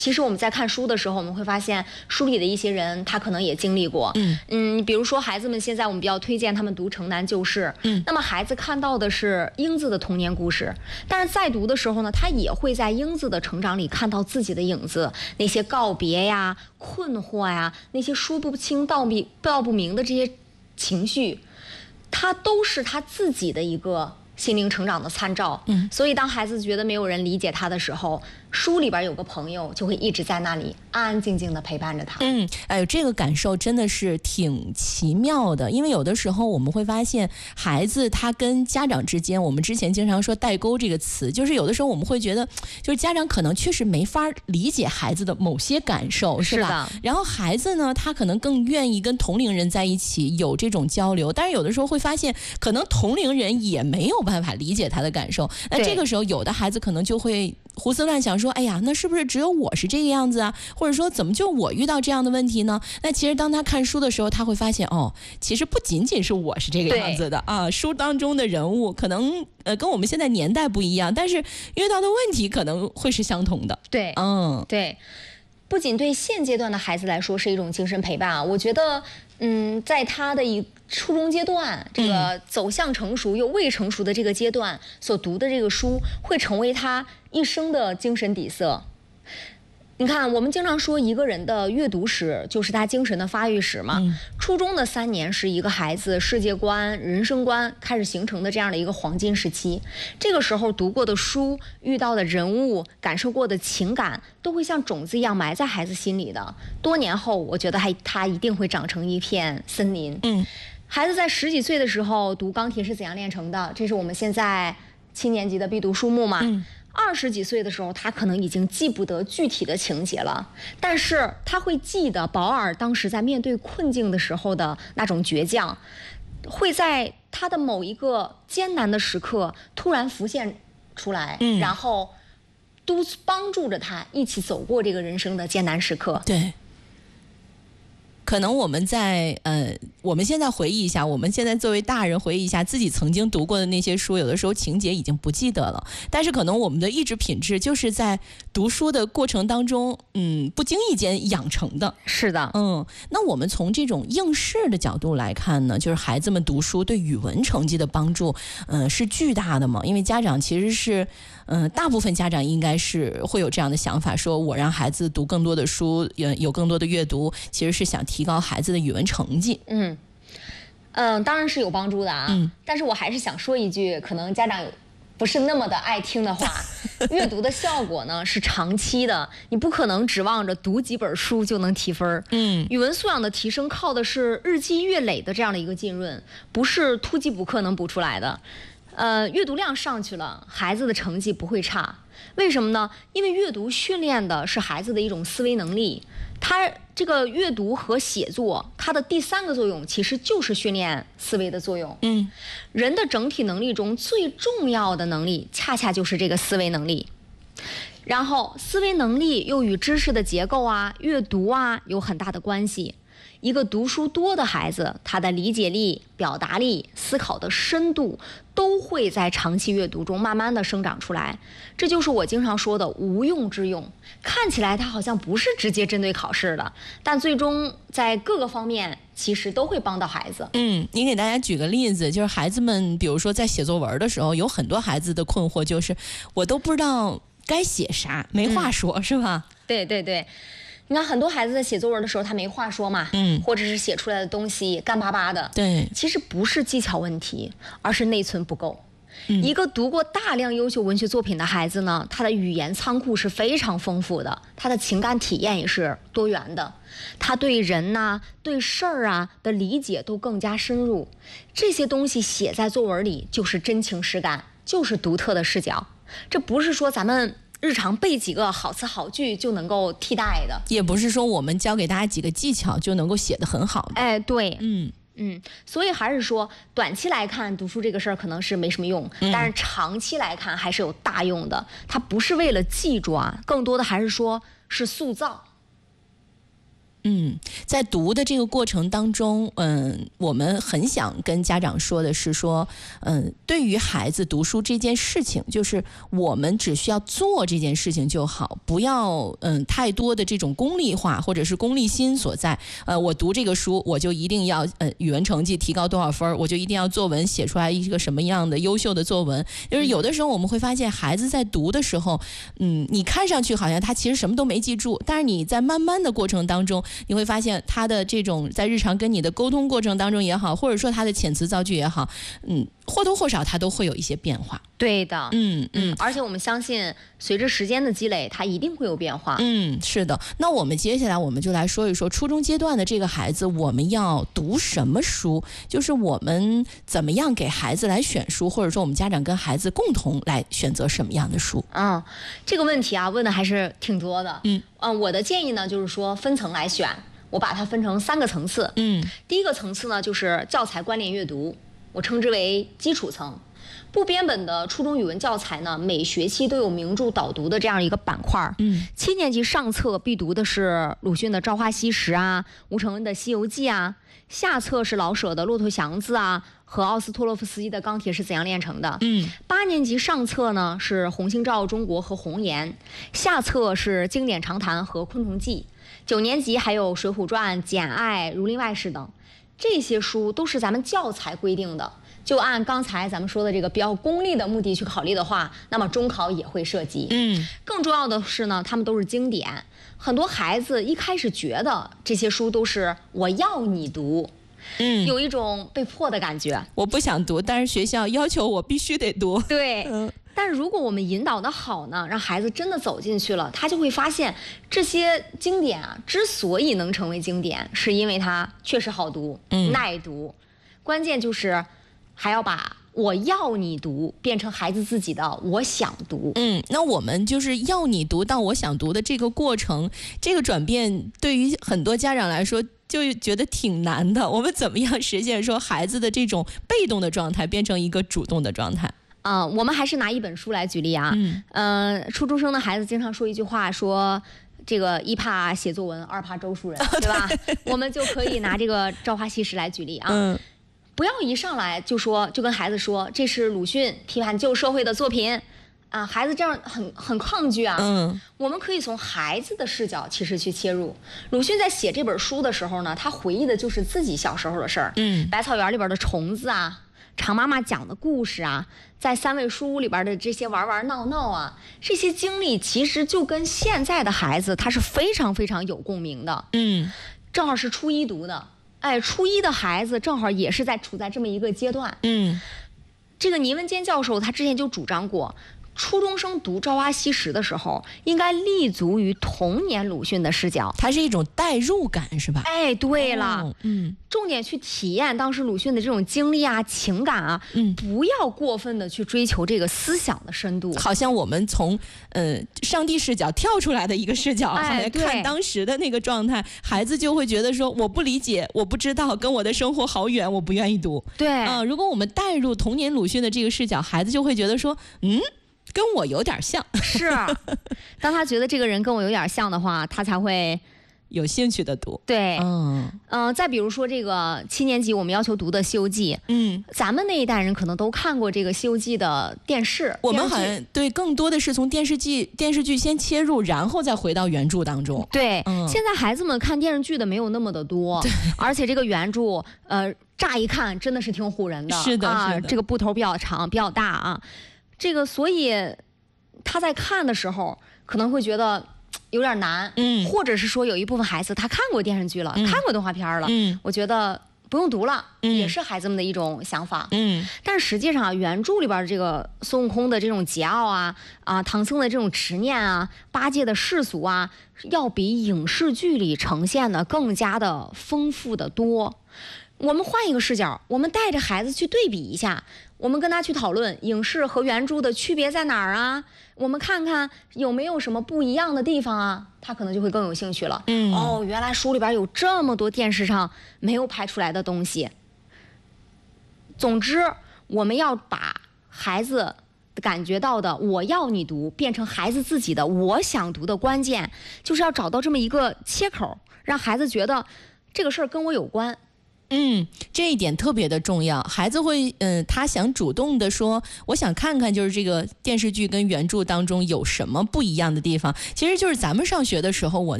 其实我们在看书的时候，我们会发现书里的一些人，他可能也经历过。比如说孩子们现在我们比较推荐他们读《城南旧事》。那么孩子看到的是英子的童年故事，但是在读的时候呢，他也会在英子的成长里看到自己的影子，那些告别呀、困惑呀，那些说不清道不明的这些情绪，他都是他自己的一个心灵成长的参照。所以当孩子觉得没有人理解他的时候，书里边有个朋友就会一直在那里安安静静的陪伴着他。 哎呦，这个感受真的是挺奇妙的，因为有的时候我们会发现孩子他跟家长之间，我们之前经常说代沟这个词，就是有的时候我们会觉得，就是家长可能确实没法理解孩子的某些感受，是吧？然后孩子呢，他可能更愿意跟同龄人在一起有这种交流，但是有的时候会发现，可能同龄人也没有办法理解他的感受。那这个时候，有的孩子可能就会胡思乱想，说，哎呀，那是不是只有我是这个样子啊？或者说，怎么就我遇到这样的问题呢？那其实当他看书的时候，他会发现，哦，其实不仅仅是我是这个样子的啊，书当中的人物可能跟我们现在年代不一样，但是遇到的问题可能会是相同的。 对，对。不仅对现阶段的孩子来说是一种精神陪伴啊，我觉得，在他的初中阶段，这个走向成熟又未成熟的这个阶段所读的这个书，会成为他一生的精神底色。你看，我们经常说一个人的阅读史就是他精神的发育史嘛。初中的3年是一个孩子世界观、人生观开始形成的这样的一个黄金时期。这个时候读过的书、遇到的人物、感受过的情感，都会像种子一样埋在孩子心里的。多年后，我觉得他一定会长成一片森林。孩子在10几岁的时候读《钢铁是怎样炼成的》，这是我们现在7年级的必读书目嘛。20几岁的时候，他可能已经记不得具体的情节了，但是他会记得保尔当时在面对困境的时候的那种倔强，会在他的某一个艰难的时刻突然浮现出来，然后都帮助着他一起走过这个人生的艰难时刻。 对。可能我们我们现在回忆一下，我们现在作为大人回忆一下自己曾经读过的那些书，有的时候情节已经不记得了，但是可能我们的意志品质就是在读书的过程当中，不经意间养成的。 是的， 那我们从这种应试的角度来看呢，就是孩子们读书对语文成绩的帮助，是巨大的嘛？因为家长其实是，大部分家长应该是会有这样的想法，说我让孩子读更多的书，有更多的阅读，其实是想提高孩子的语文成绩。 当然是有帮助的啊。但是我还是想说一句，可能家长不是那么的爱听的话，阅读的效果呢是长期的，你不可能指望着读几本书就能提分。语文素养的提升靠的是日积月累的这样的一个浸润，不是突击补课能补出来的。阅读量上去了，孩子的成绩不会差。为什么呢？因为阅读训练的是孩子的一种思维能力，他这个阅读和写作，它的第3个作用其实就是训练思维的作用。人的整体能力中最重要的能力，恰恰就是这个思维能力。然后，思维能力又与知识的结构啊、阅读啊有很大的关系。一个读书多的孩子，他的理解力、表达力、思考的深度都会在长期阅读中慢慢的生长出来。这就是我经常说的无用之用。看起来它好像不是直接针对考试的，但最终在各个方面其实都会帮到孩子。 您给大家举个例子，就是孩子们比如说在写作文的时候，有很多孩子的困惑就是我都不知道该写啥，没话说，是吧？ 对对对。你看很多孩子在写作文的时候他没话说嘛，或者是写出来的东西干巴巴的。 对， 其实不是技巧问题，而是内存不够。一个读过大量优秀文学作品的孩子呢，他的语言仓库是非常丰富的，他的情感体验也是多元的，他对人呐、对事儿啊的理解都更加深入。这些东西写在作文里就是真情实感，就是独特的视角。这不是说咱们日常背几个好词好句就能够替代的， 也不是说我们教给大家几个技巧就能够写得很好。 对，所以还是说短期来看读书这个事儿可能是没什么用，但是长期来看还是有大用的。它不是为了记住啊，更多的还是说是塑造。 在读的这个过程当中，我们很想跟家长说的是说，对于孩子读书这件事情，就是我们只需要做这件事情就好，不要太多的这种功利化或者是功利心所在。我读这个书，我就一定要语文成绩提高多少分，我就一定要作文写出来一个什么样的优秀的作文。就是有的时候我们会发现，孩子在读的时候，你看上去好像他其实什么都没记住，但是你在慢慢的过程当中，你会发现他的这种在日常跟你的沟通过程当中也好，或者说他的遣词造句也好，或多或少他都会有一些变化。 对的，而且我们相信，随着时间的积累，他一定会有变化。 是的。那我们接下来我们就来说一说初中阶段的这个孩子，我们要读什么书？就是我们怎么样给孩子来选书，或者说我们家长跟孩子共同来选择什么样的书？ 这个问题啊，问的还是挺多的。我的建议呢，就是说分层来选，我把它分成3个层次。第一个层次呢，就是教材关联阅读，我称之为基础层。不编本的初中语文教材呢，每学期都有名著导读的这样一个板块。7年级上册必读的是鲁迅的《朝花夕拾》啊，吴承恩的《西游记》啊，下册是老舍的《骆驼祥子》啊，和奥斯托洛夫斯基的《钢铁是怎样炼成的》。8年级上册呢是《鸿星照耀中国》和《红岩》，下册是经典长谈和《昆虫记》。9年级还有《水浒传》、《简爱》、《儒林外史》等，这些书都是咱们教材规定的。就按刚才咱们说的这个比较功利的目的去考虑的话，那么中考也会涉及。更重要的是呢，他们都是经典。很多孩子一开始觉得这些书都是我要你读，有一种被迫的感觉。 我不想读，但是学校要求我必须得读。 对，但如果我们引导的好呢，让孩子真的走进去了，他就会发现这些经典啊，之所以能成为经典，是因为它确实好读，耐读。关键就是还要把我要你读变成孩子自己的我想读。 那我们就是要你读到我想读的这个过程，这个转变对于很多家长来说就觉得挺难的。我们怎么样实现说孩子的这种被动的状态变成一个主动的状态？ 我们还是拿一本书来举例啊。初中生的孩子经常说一句话，说这个1怕写作文，2怕周树人，对吧？我们就可以拿这个《朝花夕拾》来举例啊。不要一上来就跟孩子说这是鲁迅批判旧社会的作品啊，孩子这样很抗拒啊。我们可以从孩子的视角其实去切入。鲁迅在写这本书的时候呢，他回忆的就是自己小时候的事儿。百草园里边的虫子啊，常妈妈讲的故事啊，在3味书屋里边的这些玩玩闹闹啊，这些经历其实就跟现在的孩子他是非常非常有共鸣的。正好是初1读的。初1的孩子正好也是处在这么一个阶段。这个倪文坚教授他之前就主张过，初中生读《朝花夕拾》的时候，应该立足于童年鲁迅的视角， 它是一种代入感，是吧？ 对了，重点去体验当时鲁迅的这种经历啊、情感啊，不要过分的去追求这个思想的深度。 好像我们从上帝视角跳出来的一个视角来看当时的那个状态，孩子就会觉得说我不理解，我不知道，跟我的生活好远，我不愿意读。 对， 如果我们带入童年鲁迅的这个视角，孩子就会觉得说跟我有点像。 是，当他觉得这个人跟我有点像的话，他才会有兴趣的读。 对，再比如说这个7年级我们要求读的《西游记》，咱们那一代人可能都看过这个《西游记》的电视。 我们好像对更多的是从电视剧先切入，然后再回到原著当中。 对，现在孩子们看电视剧的没有那么的多，而且这个原著乍一看真的是挺唬人的。 是的， 这个部头比较长比较大啊。这个所以他在看的时候可能会觉得有点难，或者是说有一部分孩子他看过电视剧了，看过动画片了，我觉得不用读了，也是孩子们的一种想法。但是实际上原著里边这个孙悟空的这种桀骜啊，唐僧的这种执念啊，八戒的世俗啊，要比影视剧里呈现的更加的丰富的多。我们换一个视角，我们带着孩子去对比一下，我们跟他去讨论影视和原著的区别在哪儿啊？我们看看有没有什么不一样的地方啊？他可能就会更有兴趣了。原来书里边有这么多电视上没有拍出来的东西。总之，我们要把孩子感觉到的我要你读变成孩子自己的我想读的关键，就是要找到这么一个切口，让孩子觉得这个事儿跟我有关。 这一点特别的重要。孩子会，他想主动的说，我想看看就是这个电视剧跟原著当中有什么不一样的地方。其实就是咱们上学的时候，我